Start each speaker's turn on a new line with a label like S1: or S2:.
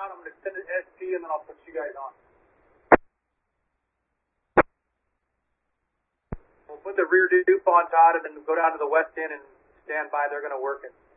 S1: down. I'm going to send it to SP, and then I'll put you guys on. We'll put the rear dupe on, Todd, and then go down to the west end and stand by. They're going to work it.